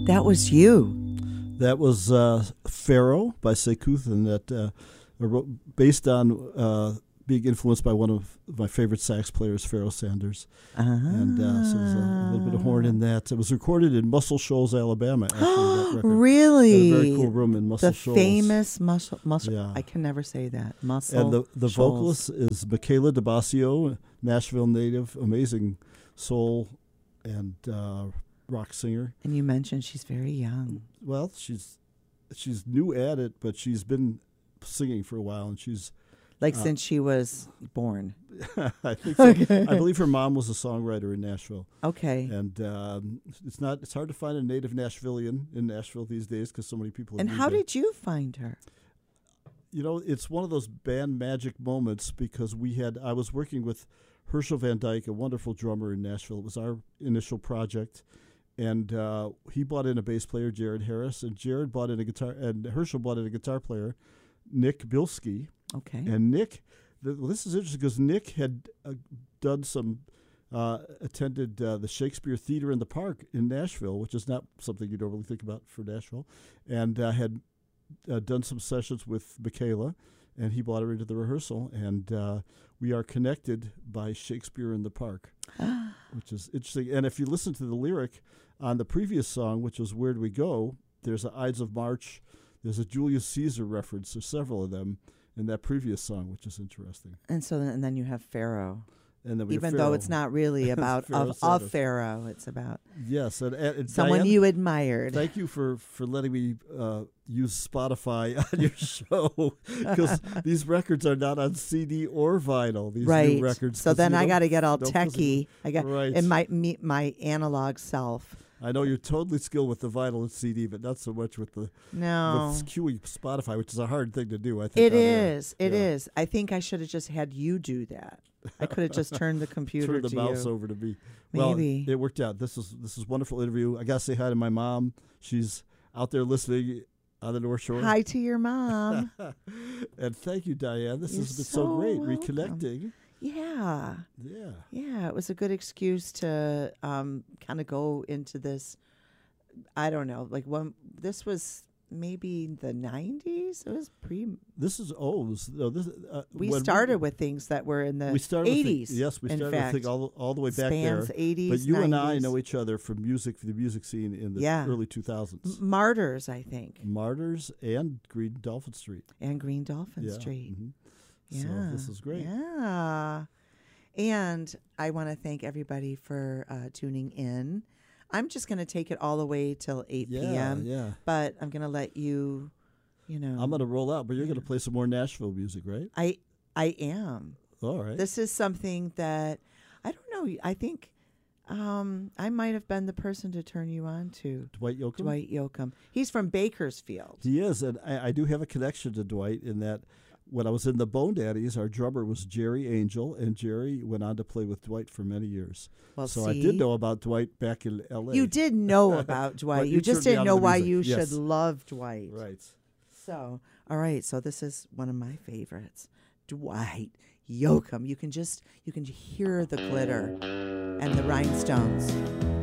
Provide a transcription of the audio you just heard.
That was you. That was Pharaoh by Sekou, and that based on being influenced by one of my favorite sax players, Pharoah Sanders. And so there's a little bit of horn in that. It was recorded in Muscle Shoals, Alabama, actually, that record. Really? At a very cool room in Muscle Shoals. The famous Muscle. Yeah. I can never say that. Muscle And the Shoals. vocalist is Michaela DeBasio, Nashville native, amazing soul and rock singer. And you mentioned she's very young. Well, she's new at it, but she's been singing for a while, and she's since she was born. I think so. Okay. I believe her mom was a songwriter in Nashville. Okay. And it's hard to find a native Nashvilleian in Nashville these days because so many people. And how did you find her? You know, it's one of those band magic moments because I was working with Herschel Van Dyke, a wonderful drummer in Nashville. It was our initial project. And he brought in a bass player, Jared Harris, and Jared brought in a guitar, and Herschel brought in a guitar player, Nick Bilski. Okay. And Nick, this is interesting because Nick had done attended the Shakespeare Theater in the Park in Nashville, which is not something you don't really think about for Nashville, and had done some sessions with Michaela, and he brought her into the rehearsal, and we are connected by Shakespeare in the Park, which is interesting. And if you listen to the lyric on the previous song, which was Where Do We Go, there's the Ides of March, there's a Julius Caesar reference, there's several of them in that previous song, which is interesting. And then you have Pharaoh. And then even though it's not really about of Pharaoh, it's about and someone Diane, you admired. Thank you for letting me use Spotify on your show because these records are not on CD or vinyl. These new records. So then I got to get all techie. In my analog self. I know you're totally skilled with the vinyl and CD, but not so much with with queuing Spotify, which is a hard thing to do. I think it is. It is. I think I should have just had you do that. I could have just turned the computer Turn the mouse over to me. Maybe. Well, it worked out. This is a wonderful interview. I got to say hi to my mom. She's out there listening on the North Shore. Hi to your mom. And thank you, Diane. This has been so great. Welcome. Reconnecting. Yeah. It was a good excuse to kind of go into this. I don't know, this was maybe the 90s. It was This is we started with things that were in the 80s. Yes, we started with things all the way back there. 80s, but you 90s. and I know each other from the music scene in the early 2000s. Martyrs, I think. Martyrs and Green Dolphin Street. Street. Mm-hmm. Yeah. So this is great. Yeah. And I want to thank everybody for tuning in. I'm just going to take it all the way till 8 p.m. Yeah. But I'm going to let you, I'm going to roll out, but you're going to play some more Nashville music, right? I am. All right. This is something that, I don't know, I think I might have been the person to turn you on to. Dwight Yoakam? He's from Bakersfield. He is, and I do have a connection to Dwight in that when I was in the Bone Daddies, our drummer was Jerry Angel, and Jerry went on to play with Dwight for many years. Well, I did know about Dwight back in L.A. You did know about Dwight. You just didn't know why you should love Dwight. Right. So, all right. So this is one of my favorites, Dwight Yoakam. You can hear the glitter and the rhinestones.